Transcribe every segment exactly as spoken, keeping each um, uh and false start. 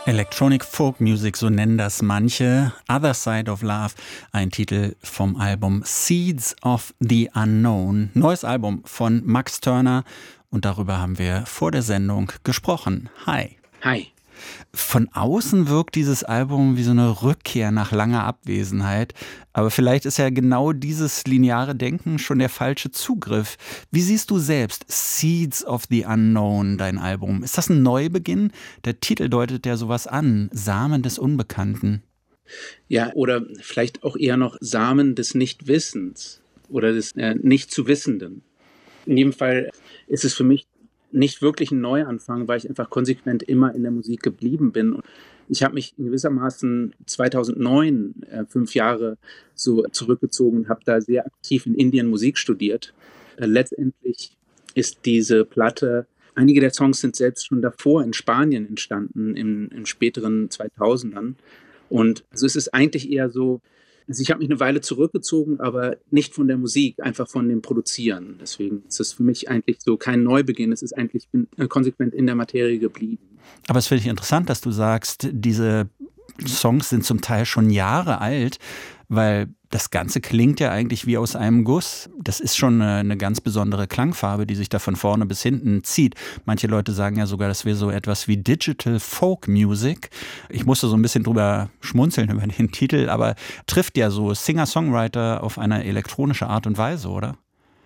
Electronic Folk Music, so nennen das manche. Other Side of Love, ein Titel vom Album Seeds of the Unknown. Neues Album von Max Turner und darüber haben wir vor der Sendung gesprochen. Hi. Hi. Von außen wirkt dieses Album wie so eine Rückkehr nach langer Abwesenheit. Aber vielleicht ist ja genau dieses lineare Denken schon der falsche Zugriff. Wie siehst du selbst Seeds of the Unknown, dein Album? Ist das ein Neubeginn? Der Titel deutet ja sowas an. Samen des Unbekannten. Ja, oder vielleicht auch eher noch Samen des Nichtwissens oder des äh, Nicht-zu-Wissenden. In jedem Fall ist es für mich nicht wirklich ein Neuanfang, weil ich einfach konsequent immer in der Musik geblieben bin. Ich habe mich in gewissermaßen zweitausendneun, äh, fünf Jahre so zurückgezogen und habe da sehr aktiv in Indien Musik studiert. Äh, letztendlich ist diese Platte, einige der Songs sind selbst schon davor in Spanien entstanden, in, in späteren zweitausendern. Und also es ist eigentlich eher so, also ich habe mich eine Weile zurückgezogen, aber nicht von der Musik, einfach von dem Produzieren. Deswegen ist es für mich eigentlich so kein Neubeginn. Es ist eigentlich, ich bin konsequent in der Materie geblieben. Aber es finde ich interessant, dass du sagst, diese Songs sind zum Teil schon Jahre alt, weil das Ganze klingt ja eigentlich wie aus einem Guss. Das ist schon eine, eine ganz besondere Klangfarbe, die sich da von vorne bis hinten zieht. Manche Leute sagen ja sogar, das wäre so etwas wie Digital Folk Music. Ich musste so ein bisschen drüber schmunzeln über den Titel, aber trifft ja so Singer-Songwriter auf eine elektronische Art und Weise, oder?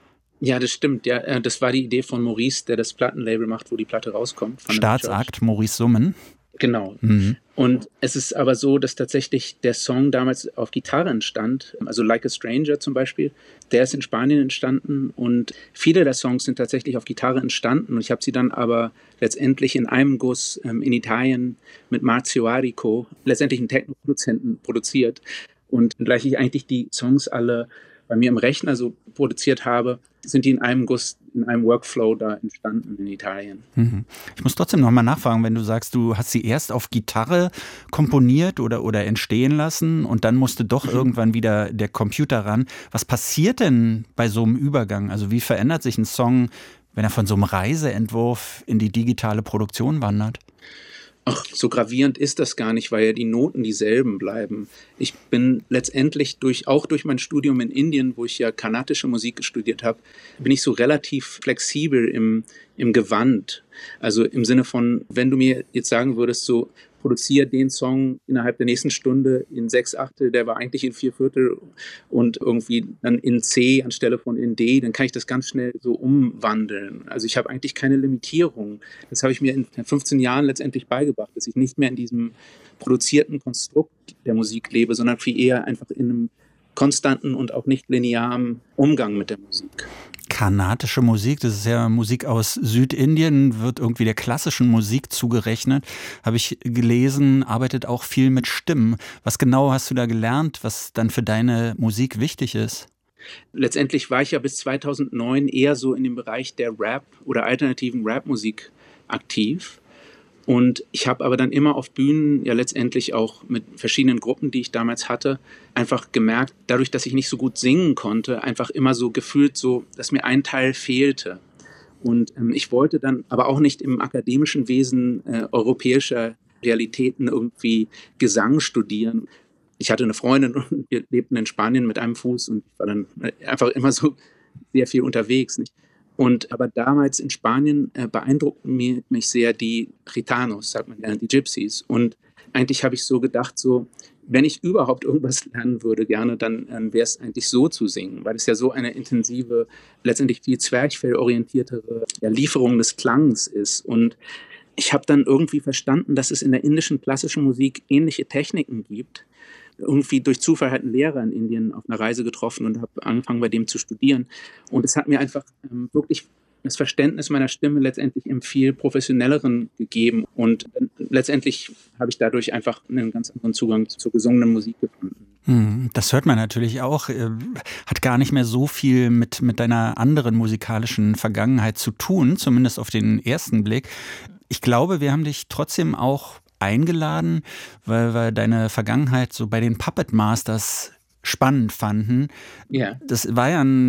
Ja, das stimmt. Ja, das war die Idee von Maurice, der das Plattenlabel macht, wo die Platte rauskommt. Staatsakt, Maurice Summen. Genau. Mhm. Und es ist aber so, dass tatsächlich der Song damals auf Gitarre entstand, also Like a Stranger zum Beispiel, der ist in Spanien entstanden und viele der Songs sind tatsächlich auf Gitarre entstanden und ich habe sie dann aber letztendlich in einem Guss ähm, in Italien mit Marzio Arico, letztendlich einen Techno-Produzenten, produziert und gleich ich eigentlich die Songs alle bei mir im Rechner so produziert habe, sind die in einem Guss, in einem Workflow da entstanden in Italien. Ich muss trotzdem nochmal nachfragen, wenn du sagst, du hast sie erst auf Gitarre komponiert oder, oder entstehen lassen und dann musste doch mhm. irgendwann wieder der Computer ran. Was passiert denn bei so einem Übergang? Also wie verändert sich ein Song, wenn er von so einem Reiseentwurf in die digitale Produktion wandert? Ach, so gravierend ist das gar nicht, weil ja die Noten dieselben bleiben. Ich bin letztendlich durch, auch durch mein Studium in Indien, wo ich ja kanadische Musik studiert habe, bin ich so relativ flexibel im, im Gewand. Also im Sinne von, wenn du mir jetzt sagen würdest, so produziere den Song innerhalb der nächsten Stunde in sechs Achtel, der war eigentlich in vier Viertel und irgendwie dann in C anstelle von in D, dann kann ich das ganz schnell so umwandeln. Also ich habe eigentlich keine Limitierung. Das habe ich mir in fünfzehn Jahren letztendlich beigebracht, dass ich nicht mehr in diesem produzierten Konstrukt der Musik lebe, sondern viel eher einfach in einem konstanten und auch nicht linearen Umgang mit der Musik. Kanadische Musik, das ist ja Musik aus Südindien, wird irgendwie der klassischen Musik zugerechnet, habe ich gelesen, arbeitet auch viel mit Stimmen. Was genau hast du da gelernt, was dann für deine Musik wichtig ist? Letztendlich war ich ja bis zweitausendneun eher so in dem Bereich der Rap oder alternativen Rapmusik aktiv. Und ich habe aber dann immer auf Bühnen, ja letztendlich auch mit verschiedenen Gruppen, die ich damals hatte, einfach gemerkt, dadurch, dass ich nicht so gut singen konnte, einfach immer so gefühlt so, dass mir ein Teil fehlte. Und ähm, ich wollte dann aber auch nicht im akademischen Wesen äh, europäischer Realitäten irgendwie Gesang studieren. Ich hatte eine Freundin und wir lebten in Spanien mit einem Fuß und ich war dann einfach immer so sehr viel unterwegs, nicht? Und aber damals in Spanien äh, beeindruckten mich, mich sehr die Gitanos, sagt man ja, die Gypsies. Und eigentlich habe ich so gedacht, so, wenn ich überhaupt irgendwas lernen würde gerne, dann äh, wäre es eigentlich so zu singen, weil es ja so eine intensive, letztendlich viel zwerchfellorientiertere ja, Lieferung des Klangs ist. Und ich habe dann irgendwie verstanden, dass es in der indischen klassischen Musik ähnliche Techniken gibt. Irgendwie durch Zufall hat ein Lehrer in Indien auf einer Reise getroffen und habe angefangen, bei dem zu studieren. Und es hat mir einfach ähm, wirklich das Verständnis meiner Stimme letztendlich im viel professionelleren gegeben. Und äh, letztendlich habe ich dadurch einfach einen ganz anderen Zugang zur gesungenen Musik gefunden. Das hört man natürlich auch. Hat gar nicht mehr so viel mit, mit deiner anderen musikalischen Vergangenheit zu tun, zumindest auf den ersten Blick. Ich glaube, wir haben dich trotzdem auch eingeladen, weil wir deine Vergangenheit so bei den Puppet Masters spannend fanden. Ja. Das war ja ein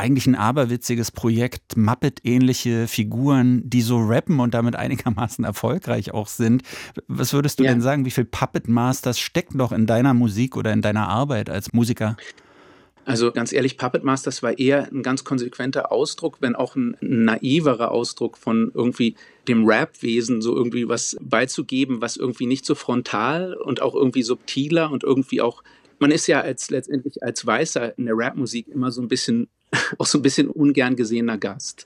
eigentlich ein aberwitziges Projekt, Muppet-ähnliche Figuren, die so rappen und damit einigermaßen erfolgreich auch sind. Was würdest du ja. denn sagen, wie viel Puppet Masters steckt noch in deiner Musik oder in deiner Arbeit als Musiker? Also ganz ehrlich, Puppet Masters war eher ein ganz konsequenter Ausdruck, wenn auch ein naiverer Ausdruck von irgendwie dem Rap-Wesen, so irgendwie was beizugeben, was irgendwie nicht so frontal und auch irgendwie subtiler und irgendwie auch, man ist ja als letztendlich als Weißer in der Rap-Musik immer so ein bisschen, auch so ein bisschen ungern gesehener Gast.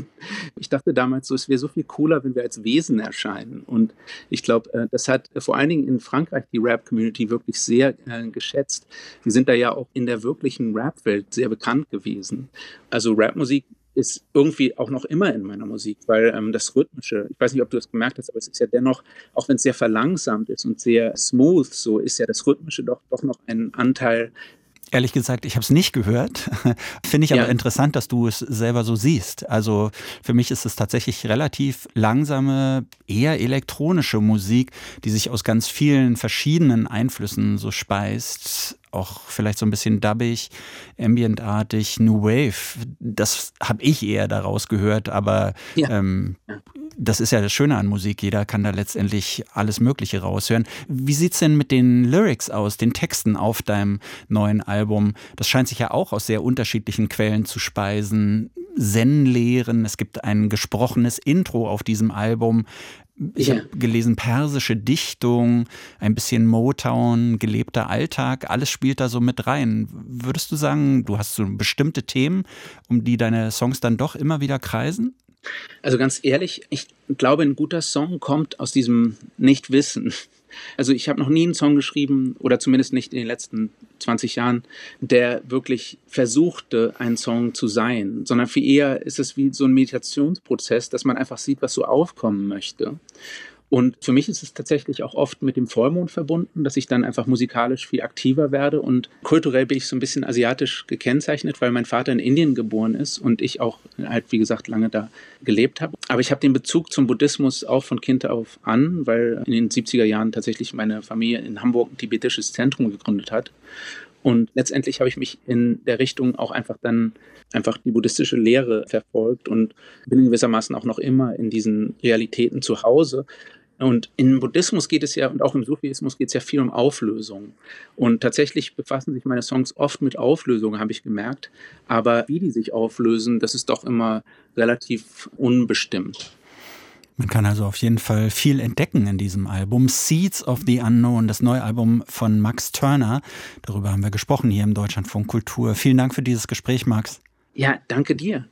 Ich dachte damals so, es wäre so viel cooler, wenn wir als Wesen erscheinen. Und ich glaube, das hat vor allen Dingen in Frankreich die Rap-Community wirklich sehr äh, geschätzt. Wir sind da ja auch in der wirklichen Rap-Welt sehr bekannt gewesen. Also Rap-Musik ist irgendwie auch noch immer in meiner Musik, weil ähm, das Rhythmische, ich weiß nicht, ob du das gemerkt hast, aber es ist ja dennoch, auch wenn es sehr verlangsamt ist und sehr smooth, so ist ja das Rhythmische doch, doch noch ein Anteil. Ehrlich gesagt, ich habe es nicht gehört. Finde ich aber ja. interessant, dass du es selber so siehst. Also für mich ist es tatsächlich relativ langsame, eher elektronische Musik, die sich aus ganz vielen verschiedenen Einflüssen so speist. Auch vielleicht so ein bisschen dubbig, ambientartig, New Wave. Das habe ich eher daraus gehört, aber ja. ähm, ja. das ist ja das Schöne an Musik. Jeder kann da letztendlich alles Mögliche raushören. Wie sieht's denn mit den Lyrics aus, den Texten auf deinem neuen Album? Das scheint sich ja auch aus sehr unterschiedlichen Quellen zu speisen. Zen-Lehren, es gibt ein gesprochenes Intro auf diesem Album. Ich yeah. habe gelesen, persische Dichtung, ein bisschen Motown, gelebter Alltag, alles spielt da so mit rein. Würdest du sagen, du hast so bestimmte Themen, um die deine Songs dann doch immer wieder kreisen? Also ganz ehrlich, ich glaube, ein guter Song kommt aus diesem Nichtwissen. Also ich habe noch nie einen Song geschrieben, oder zumindest nicht in den letzten zwanzig Jahren, der wirklich versuchte, ein Song zu sein, sondern viel eher ist es wie so ein Meditationsprozess, dass man einfach sieht, was so aufkommen möchte. Und für mich ist es tatsächlich auch oft mit dem Vollmond verbunden, dass ich dann einfach musikalisch viel aktiver werde. Und kulturell bin ich so ein bisschen asiatisch gekennzeichnet, weil mein Vater in Indien geboren ist und ich auch halt, wie gesagt, lange da gelebt habe. Aber ich habe den Bezug zum Buddhismus auch von Kind auf an, weil in den siebziger Jahren tatsächlich meine Familie in Hamburg ein tibetisches Zentrum gegründet hat. Und letztendlich habe ich mich in der Richtung auch einfach dann einfach die buddhistische Lehre verfolgt und bin gewissermaßen auch noch immer in diesen Realitäten zu Hause. Und im Buddhismus geht es ja, und auch im Sufismus geht es ja viel um Auflösung. Und tatsächlich befassen sich meine Songs oft mit Auflösung, habe ich gemerkt. Aber wie die sich auflösen, das ist doch immer relativ unbestimmt. Man kann also auf jeden Fall viel entdecken in diesem Album. Seeds of the Unknown, das neue Album von Max Turner. Darüber haben wir gesprochen hier im Deutschlandfunk Kultur. Vielen Dank für dieses Gespräch, Max. Ja, danke dir.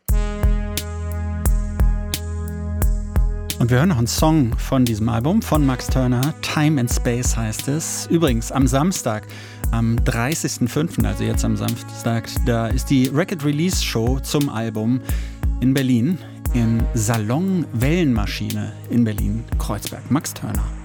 Und wir hören noch einen Song von diesem Album, von Max Turner. Time and Space heißt es. Übrigens, am Samstag, am dreißigsten fünften, also jetzt am Samstag, da ist die Record Release Show zum Album in Berlin, im Salon Wellenmaschine in Berlin-Kreuzberg. Max Turner.